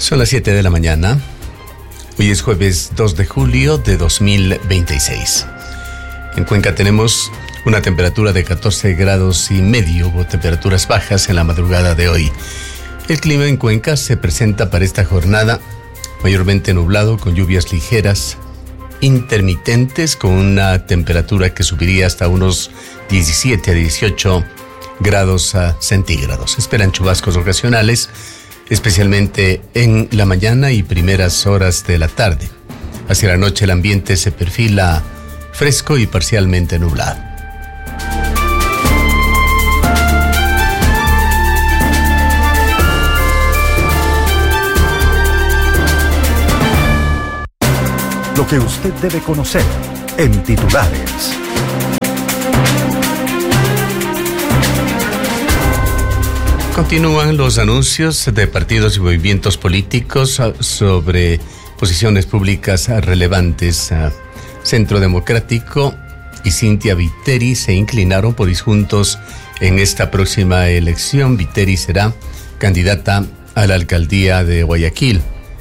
Son las 7 de la mañana. Hoy es jueves 2 de julio de 2026. En Cuenca tenemos una temperatura de 14 grados y medio, hubo temperaturas bajas en la madrugada de hoy. El clima en Cuenca se presenta para esta jornada mayormente nublado, con lluvias ligeras, intermitentes, con una temperatura que subiría hasta unos 17 a 18 grados centígrados. Esperan chubascos ocasionales, especialmente en la mañana y primeras horas de la tarde. Hacia la noche el ambiente se perfila fresco y parcialmente nublado. Lo que usted debe conocer en titulares. Continúan los anuncios de partidos y movimientos políticos sobre posiciones públicas relevantes. Centro Democrático y Cynthia Viteri se inclinaron por ir juntos en esta próxima elección. Viteri será candidata a la alcaldía de Guayaquil.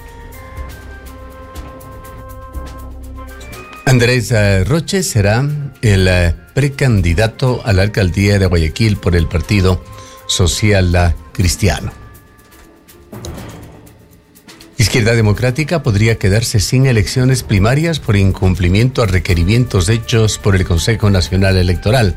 Andrés Roche será el precandidato a la alcaldía de Guayaquil por el Partido Social Cristiano. Izquierda Democrática podría quedarse sin elecciones primarias por incumplimiento a requerimientos hechos por el Consejo Nacional Electoral.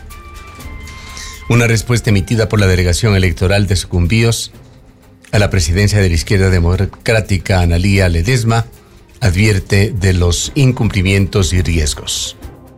Una respuesta emitida por la Delegación Electoral de Sucumbíos a la presidencia de la Izquierda Democrática, Analía Ledesma, advierte de los incumplimientos y riesgos.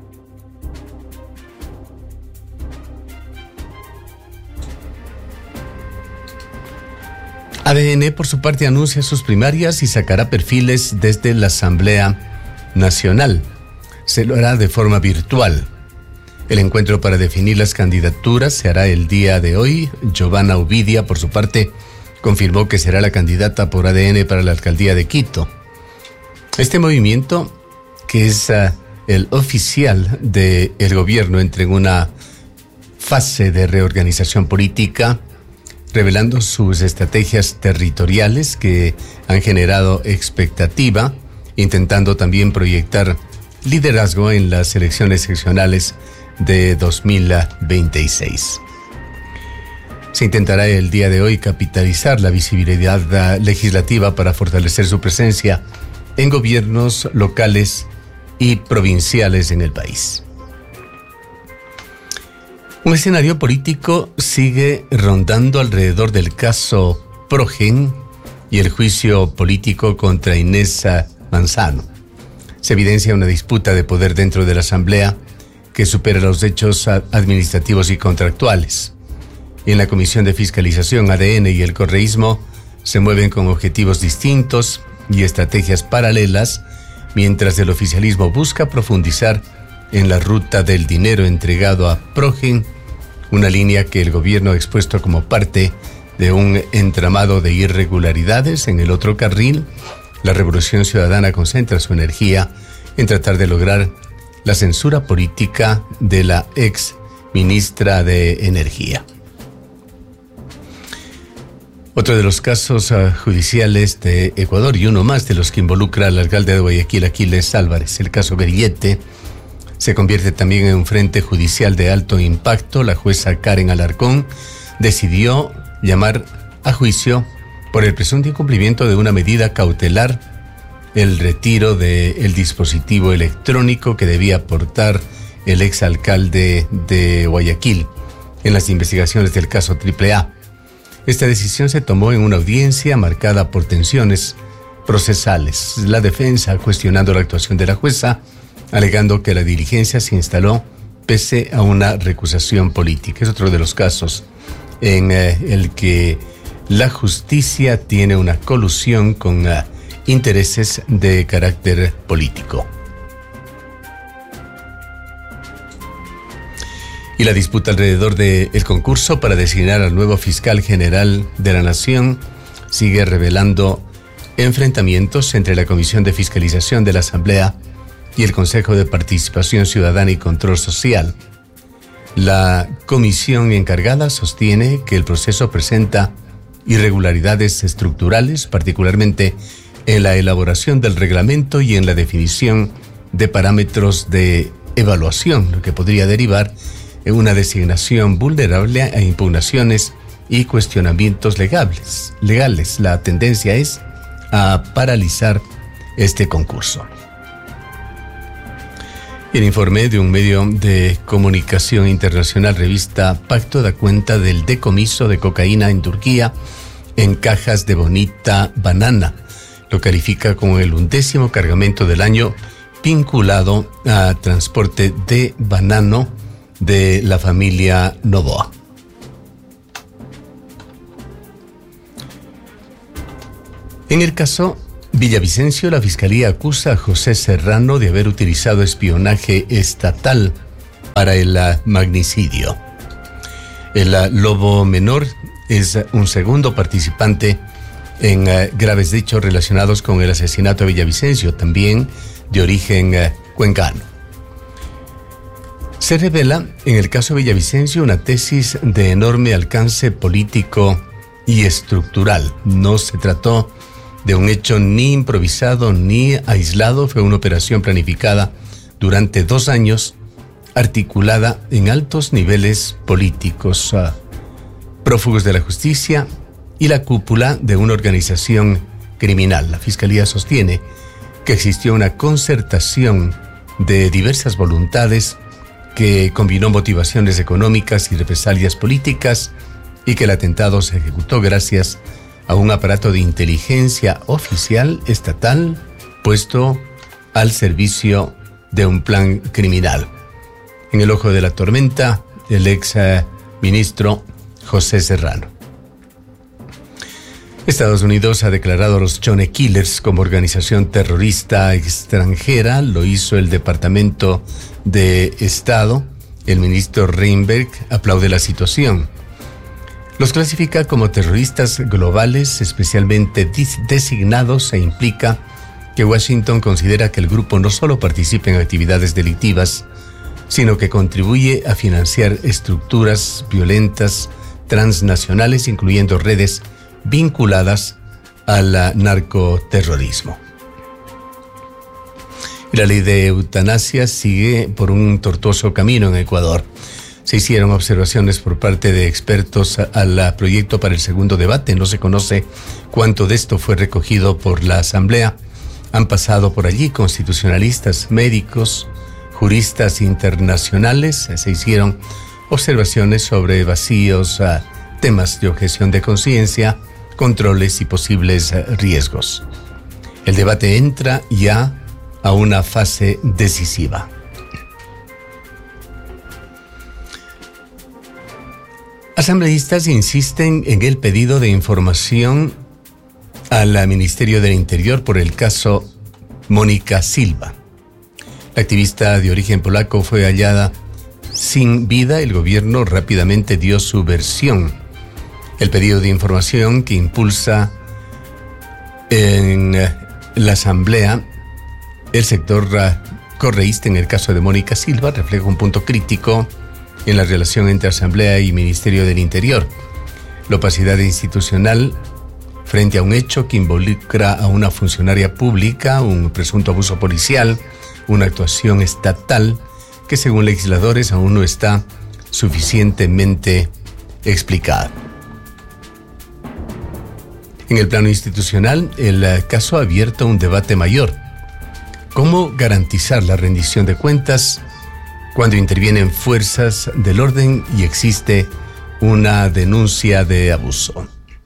ADN, por su parte, anuncia sus primarias y sacará perfiles desde la Asamblea Nacional. Se lo hará de forma virtual. El encuentro para definir las candidaturas se hará el día de hoy. Giovanna Ovidia, por su parte, confirmó que será la candidata por ADN para la alcaldía de Quito. Este movimiento, que es el oficial del gobierno, entra en una fase de reorganización política, revelando sus estrategias territoriales que han generado expectativa, intentando también proyectar liderazgo en las elecciones seccionales de 2026. Se intentará el día de hoy capitalizar la visibilidad legislativa para fortalecer su presencia en gobiernos locales y provinciales en el país. Un escenario político sigue rondando alrededor del caso Progen y el juicio político contra Inés Manzano. Se evidencia una disputa de poder dentro de la Asamblea que supera los hechos administrativos y contractuales. En la Comisión de Fiscalización, ADN y el correísmo se mueven con objetivos distintos y estrategias paralelas, mientras el oficialismo busca profundizar en la ruta del dinero entregado a Progen, una línea que el gobierno ha expuesto como parte de un entramado de irregularidades. En el otro carril, la Revolución Ciudadana concentra su energía en tratar de lograr la censura política de la ex ministra de Energía. Otro de los casos judiciales de Ecuador, y uno más de los que involucra al alcalde de Guayaquil, Aquiles Álvarez, el caso Grillete, se convierte también en un frente judicial de alto impacto. La jueza Karen Alarcón decidió llamar a juicio por el presunto incumplimiento de una medida cautelar, el retiro del dispositivo electrónico que debía aportar el exalcalde de Guayaquil en las investigaciones del caso AAA. Esta decisión se tomó en una audiencia marcada por tensiones procesales. La defensa cuestionando la actuación de la jueza, alegando que la diligencia se instaló pese a una recusación política. Es otro de los casos en el que la justicia tiene una colusión con intereses de carácter político. Y la disputa alrededor del concurso para designar al nuevo fiscal general de la Nación sigue revelando enfrentamientos entre la Comisión de Fiscalización de la Asamblea y el Consejo de Participación Ciudadana y Control Social. La comisión encargada sostiene que el proceso presenta irregularidades estructurales, particularmente en la elaboración del reglamento y en la definición de parámetros de evaluación, lo que podría derivar en una designación vulnerable a impugnaciones y cuestionamientos legales. La tendencia es a paralizar este concurso. El informe de un medio de comunicación internacional, revista Pacto, da cuenta del decomiso de cocaína en Turquía en cajas de Bonita Banana. Lo califica como el 11º cargamento del año vinculado a transporte de banano de la familia Novoa. En el caso Villavicencio, la Fiscalía acusa a José Serrano de haber utilizado espionaje estatal para el magnicidio. El lobo menor es un segundo participante en graves hechos relacionados con el asesinato de Villavicencio, también de origen cuencano. Se revela en el caso Villavicencio una tesis de enorme alcance político y estructural. No se trató de un hecho ni improvisado ni aislado, fue una operación planificada durante 2 años, articulada en altos niveles políticos, prófugos de la justicia y la cúpula de una organización criminal. La Fiscalía sostiene que existió una concertación de diversas voluntades que combinó motivaciones económicas y represalias políticas y que el atentado se ejecutó gracias a un aparato de inteligencia oficial estatal puesto al servicio de un plan criminal. En el ojo de la tormenta, el ex ministro José Serrano. Estados Unidos ha declarado a los Johnny Killers como organización terrorista extranjera. Lo hizo el Departamento de Estado. El ministro Reinberg aplaude la situación. Los clasifica como terroristas globales, especialmente designados, e implica que Washington considera que el grupo no solo participa en actividades delictivas, sino que contribuye a financiar estructuras violentas transnacionales, incluyendo redes vinculadas al narcoterrorismo. La ley de eutanasia sigue por un tortuoso camino en Ecuador. Se hicieron observaciones por parte de expertos al proyecto para el segundo debate. No se conoce cuánto de esto fue recogido por la Asamblea. Han pasado por allí constitucionalistas, médicos, juristas internacionales. Se hicieron observaciones sobre vacíos, temas de objeción de conciencia, controles y posibles riesgos. El debate entra ya a una fase decisiva. Asambleístas insisten en el pedido de información al Ministerio del Interior por el caso Mónica Silva. La activista de origen polaco fue hallada sin vida. El gobierno rápidamente dio su versión. El pedido de información que impulsa en la Asamblea el sector correísta en el caso de Mónica Silva refleja un punto crítico en la relación entre Asamblea y Ministerio del Interior. La opacidad institucional frente a un hecho que involucra a una funcionaria pública, un presunto abuso policial, una actuación estatal que según legisladores aún no está suficientemente explicada. En el plano institucional, el caso ha abierto un debate mayor. ¿Cómo garantizar la rendición de cuentas cuando intervienen fuerzas del orden y existe una denuncia de abuso?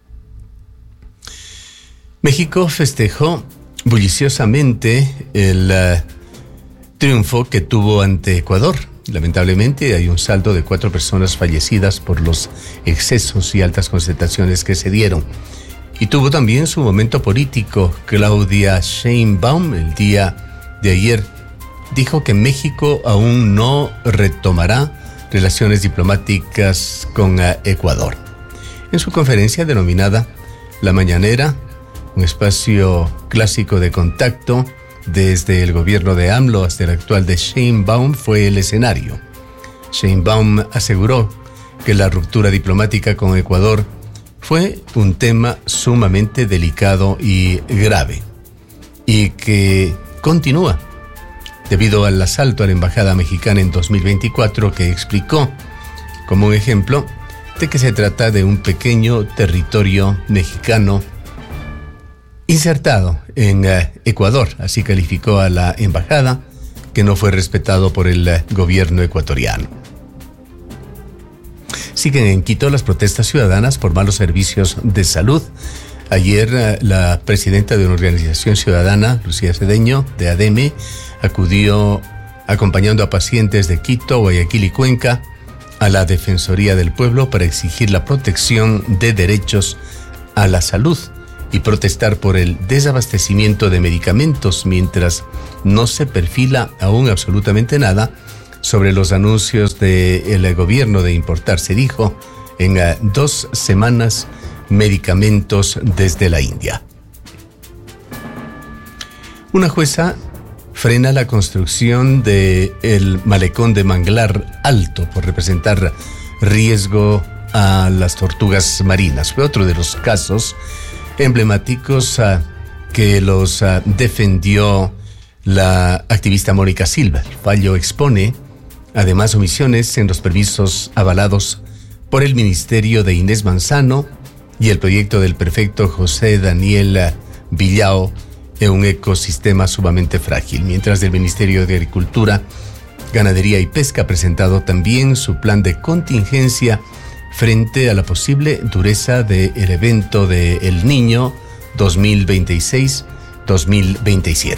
México festejó bulliciosamente el triunfo que tuvo ante Ecuador. Lamentablemente hay un saldo de 4 personas fallecidas por los excesos y altas concentraciones que se dieron. Y tuvo también su momento político. Claudia Sheinbaum el día de ayer dijo que México aún no retomará relaciones diplomáticas con Ecuador. En su conferencia denominada La Mañanera, un espacio clásico de contacto desde el gobierno de AMLO hasta el actual de Sheinbaum, fue el escenario. Sheinbaum aseguró que la ruptura diplomática con Ecuador fue un tema sumamente delicado y grave, y que continúa debido al asalto a la embajada mexicana en 2024, que explicó como un ejemplo de que se trata de un pequeño territorio mexicano insertado en Ecuador. Así calificó a la embajada, que no fue respetado por el gobierno ecuatoriano. Siguen en Quito las protestas ciudadanas por malos servicios de salud. Ayer la presidenta de una organización ciudadana, Lucía Cedeño, de ADEME, acudió acompañando a pacientes de Quito, Guayaquil y Cuenca a la Defensoría del Pueblo para exigir la protección de derechos a la salud y protestar por el desabastecimiento de medicamentos, mientras no se perfila aún absolutamente nada sobre los anuncios del gobierno de importar, se dijo, en 2 semanas medicamentos desde la India. Una jueza frena la construcción del malecón de Manglar Alto por representar riesgo a las tortugas marinas. Fue otro de los casos emblemáticos que los defendió la activista Mónica Silva. El fallo expone además omisiones en los permisos avalados por el ministerio de Inés Manzano y el proyecto del prefecto José Daniel Villao en un ecosistema sumamente frágil, mientras el Ministerio de Agricultura, Ganadería y Pesca ha presentado también su plan de contingencia frente a la posible dureza del evento de El Niño 2026-2027.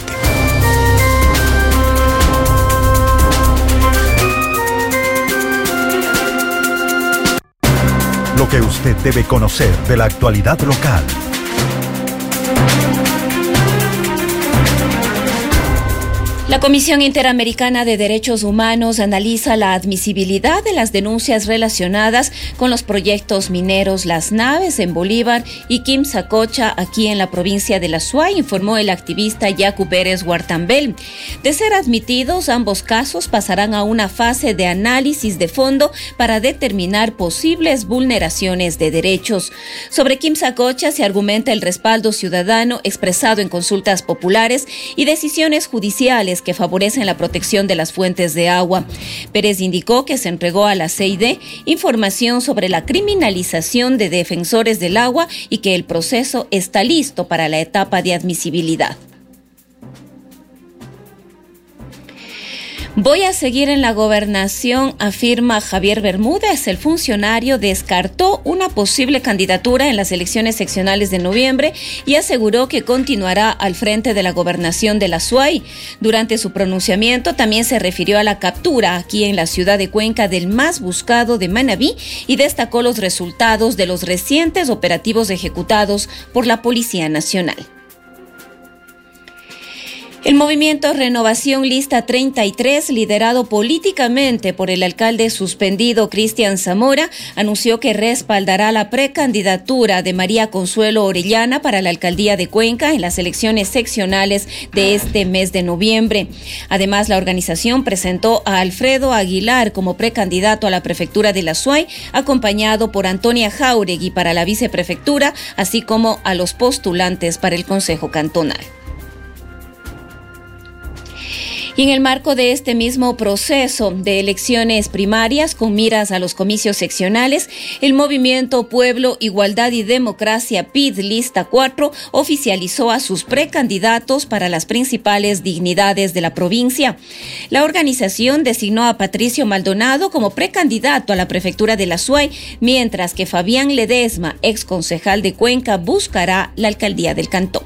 Lo que usted debe conocer de la actualidad local. La Comisión Interamericana de Derechos Humanos analiza la admisibilidad de las denuncias relacionadas con los proyectos mineros Las Naves en Bolívar y Quimsacocha aquí en la provincia de La Suay, informó el activista Yacu Pérez Huartambel. De ser admitidos, ambos casos pasarán a una fase de análisis de fondo para determinar posibles vulneraciones de derechos. Sobre Quimsacocha se argumenta el respaldo ciudadano expresado en consultas populares y decisiones judiciales que favorecen la protección de las fuentes de agua. Pérez indicó que se entregó a la CID información sobre la criminalización de defensores del agua y que el proceso está listo para la etapa de admisibilidad. Voy a seguir en la gobernación, afirma Javier Bermúdez. El funcionario descartó una posible candidatura en las elecciones seccionales de noviembre y aseguró que continuará al frente de la gobernación de La Suay. Durante su pronunciamiento también se refirió a la captura aquí en la ciudad de Cuenca del más buscado de Manabí y destacó los resultados de los recientes operativos ejecutados por la Policía Nacional. El movimiento Renovación Lista 33, liderado políticamente por el alcalde suspendido Cristian Zamora, anunció que respaldará la precandidatura de María Consuelo Orellana para la alcaldía de Cuenca en las elecciones seccionales de este mes de noviembre. Además, la organización presentó a Alfredo Aguilar como precandidato a la prefectura de La Suay, acompañado por Antonia Jauregui para la viceprefectura, así como a los postulantes para el Consejo Cantonal. Y en el marco de este mismo proceso de elecciones primarias con miras a los comicios seccionales, el movimiento Pueblo, Igualdad y Democracia PID Lista 4 oficializó a sus precandidatos para las principales dignidades de la provincia. La organización designó a Patricio Maldonado como precandidato a la prefectura de La Suay, mientras que Fabián Ledesma, ex concejal de Cuenca, buscará la alcaldía del cantón.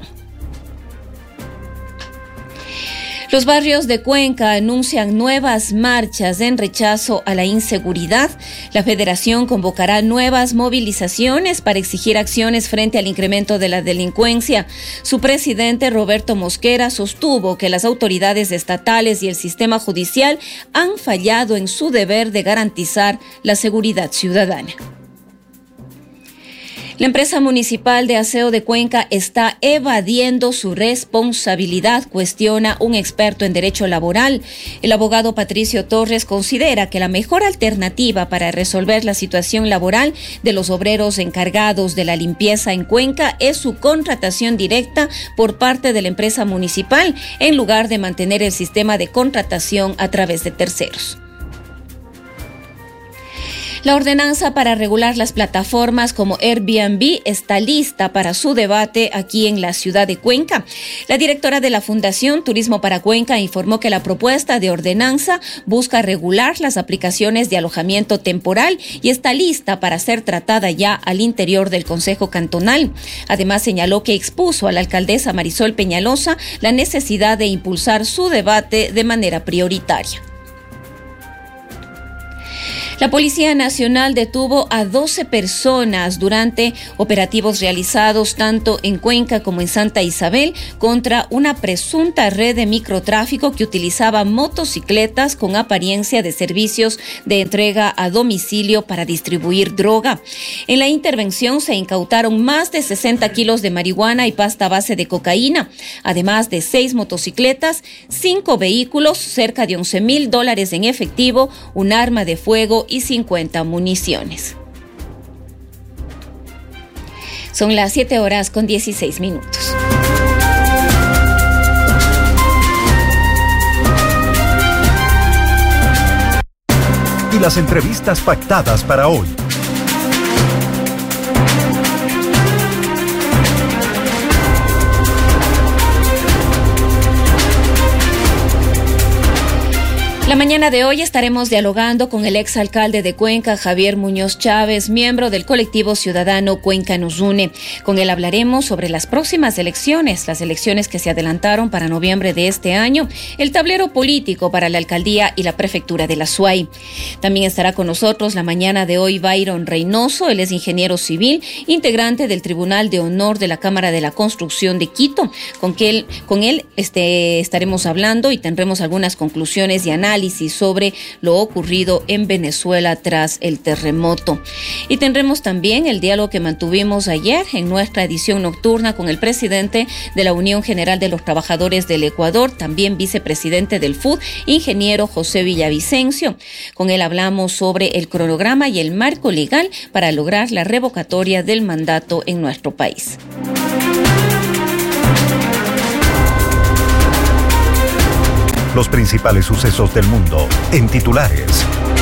Los barrios de Cuenca anuncian nuevas marchas en rechazo a la inseguridad. La Federación convocará nuevas movilizaciones para exigir acciones frente al incremento de la delincuencia. Su presidente, Roberto Mosquera, sostuvo que las autoridades estatales y el sistema judicial han fallado en su deber de garantizar la seguridad ciudadana. La empresa municipal de aseo de Cuenca está evadiendo su responsabilidad, cuestiona un experto en derecho laboral. El abogado Patricio Torres considera que la mejor alternativa para resolver la situación laboral de los obreros encargados de la limpieza en Cuenca es su contratación directa por parte de la empresa municipal, en lugar de mantener el sistema de contratación a través de terceros. La ordenanza para regular las plataformas como Airbnb está lista para su debate aquí en la ciudad de Cuenca. La directora de la Fundación Turismo para Cuenca informó que la propuesta de ordenanza busca regular las aplicaciones de alojamiento temporal y está lista para ser tratada ya al interior del Consejo Cantonal. Además, señaló que expuso a la alcaldesa Marisol Peñalosa la necesidad de impulsar su debate de manera prioritaria. La Policía Nacional detuvo a 12 personas durante operativos realizados tanto en Cuenca como en Santa Isabel contra una presunta red de microtráfico que utilizaba motocicletas con apariencia de servicios de entrega a domicilio para distribuir droga. En la intervención se incautaron más de 60 kilos de marihuana y pasta base de cocaína, además de 6 motocicletas, 5 vehículos, cerca de $11,000 en efectivo, un arma de fuego y 50 municiones. Son las 7:16. Y las entrevistas pactadas para hoy. La mañana de hoy estaremos dialogando con el exalcalde de Cuenca, Javier Muñoz Chávez, miembro del colectivo ciudadano Cuenca Nos Une. Con él hablaremos sobre las próximas elecciones, las elecciones que se adelantaron para noviembre de este año, el tablero político para la alcaldía y la prefectura de la SUAY. También estará con nosotros la mañana de hoy Byron Reynoso, él es ingeniero civil, integrante del Tribunal de Honor de la Cámara de la Construcción de Quito. Con él estaremos hablando y tendremos algunas conclusiones y análisis sobre lo ocurrido en Venezuela tras el terremoto. Y tendremos también el diálogo que mantuvimos ayer en nuestra edición nocturna con el presidente de la Unión General de los Trabajadores del Ecuador, también vicepresidente del FUD, ingeniero José Villavicencio. Con él hablamos sobre el cronograma y el marco legal para lograr la revocatoria del mandato en nuestro país. Los principales sucesos del mundo en titulares.